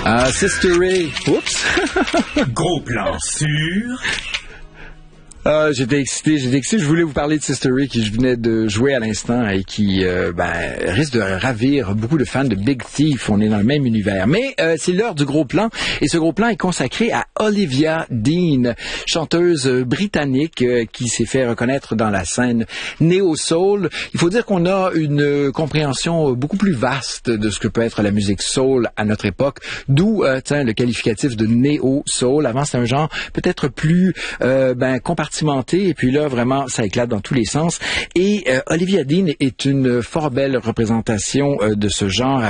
Ah, Sistery. Oups. Gros plan sur... J'étais excité. Je voulais vous parler de Sistery qui je venais de jouer à l'instant et qui risque de ravir beaucoup de fans de Big Thief. On est dans le même univers. Mais c'est l'heure du gros plan et ce gros plan est consacré à Olivia Dean, chanteuse britannique qui s'est fait reconnaître dans la scène néo-soul. Il faut dire qu'on a une compréhension beaucoup plus vaste de ce que peut être la musique soul à notre époque, d'où le qualificatif de néo-soul. Avant, c'était un genre peut-être plus compartimenté, et puis là, vraiment, ça éclate dans tous les sens. Et Olivia Dean est une fort belle représentation de ce genre,